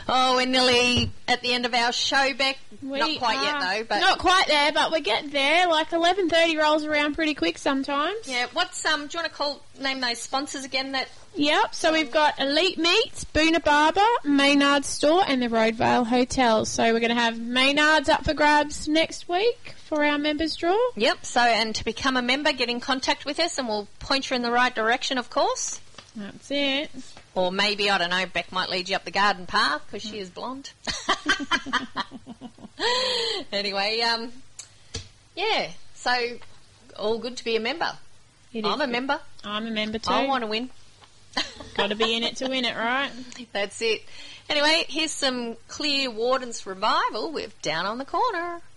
Oh, we're nearly at the end of our show, Beck. Not quite yet, though. But not quite there, but we're getting there. Like 11:30 rolls around pretty quick sometimes. Yeah. What's do you want to name those sponsors again? Yep. So we've got Elite Meats, Boona Barber, Maynard's Store, and the Roadvale Hotel. So we're going to have Maynard's up for grabs next week for our members draw. Yep. So, and to become a member, get in contact with us, and we'll point you in the right direction, of course. That's it. Or maybe, I don't know, Beck might lead you up the garden path because she is blonde. Anyway, yeah, so all good to be a member. I'm a member. I'm a member too. I want to win. Got to be in it to win it, right? That's it. Anyway, here's some Clear Warden's Revival with Down on the Corner.